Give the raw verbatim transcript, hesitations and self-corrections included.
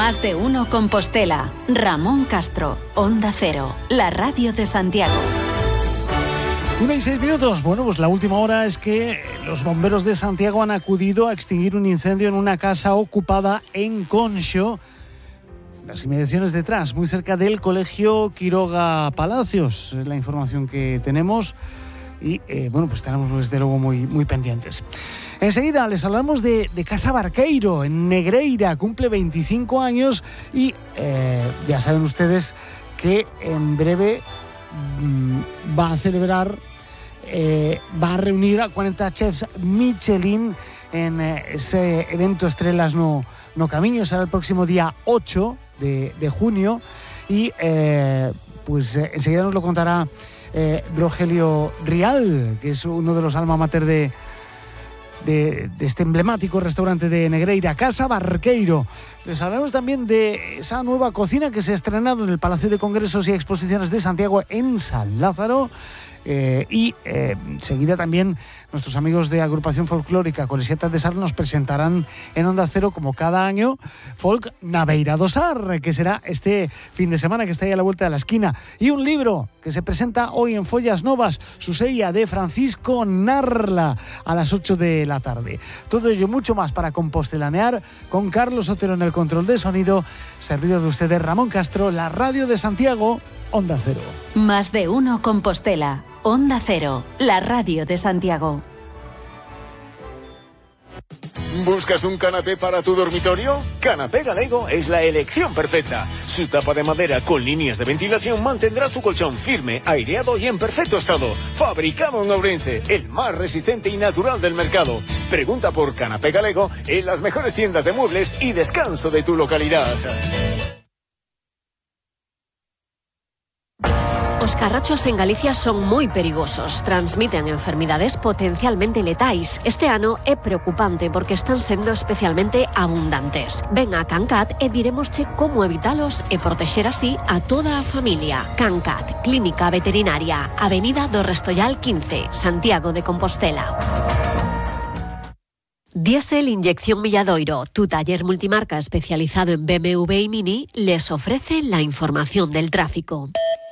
Más de uno Compostela. Ramón Castro, Onda Cero, la radio de Santiago. Una y seis minutos. Bueno, pues la última hora es que los bomberos de Santiago han acudido a extinguir un incendio en una casa ocupada en Conxo, las inmediaciones detrás, muy cerca del Colegio Quiroga Palacios. Es la información que tenemos y, eh, bueno, pues tenemos desde luego muy, muy pendientes. Enseguida les hablamos de, de Casa Barqueiro, en Negreira, cumple veinticinco años y eh, ya saben ustedes que en breve mmm, va a celebrar, eh, va a reunir a cuarenta chefs Michelin en eh, ese evento Estrellas no, no Camiño. Será el próximo día ocho de, de junio y eh, pues eh, enseguida nos lo contará eh, Rogelio Rial, que es uno de los alma mater de De, de este emblemático restaurante de Negreira, Casa Barqueiro. Les hablamos también de esa nueva cocina que se ha estrenado en el Palacio de Congresos y Exposiciones de Santiago en San Lázaro. Eh, y eh, enseguida también nuestros amigos de Agrupación Folclórica Colegiatas de Sar nos presentarán en Onda Cero, como cada año, Folk Naveira do Sar, que será este fin de semana, que está ahí a la vuelta de la esquina. Y un libro que se presenta hoy en Follas Novas, Susella, de Francisco Narla, a las ocho de la tarde. Todo ello, mucho más para compostelanear, con Carlos Otero en el control de sonido, servido de ustedes Ramón Castro, la radio de Santiago, Onda Cero. Más de uno Compostela, Onda Cero, la radio de Santiago. ¿Buscas un canapé para tu dormitorio? Canapé Galego es la elección perfecta. Su tapa de madera con líneas de ventilación mantendrá tu colchón firme, aireado y en perfecto estado. Fabricado en Ourense, el más resistente y natural del mercado. Pregunta por Canapé Galego en las mejores tiendas de muebles y descanso de tu localidad. Os carrachos en Galicia son moi perigosos, transmiten enfermidades potencialmente letais. Este ano é preocupante porque están sendo especialmente abundantes. Ven a Cancat e diremosche como evitalos e protexer así a toda a familia. Cancat, Clínica Veterinaria, Avenida do Restollal quince, Santiago de Compostela. Diesel Inyección Milladoiro, tu taller multimarca especializado en B M W y Mini, les ofrece la información del tráfico.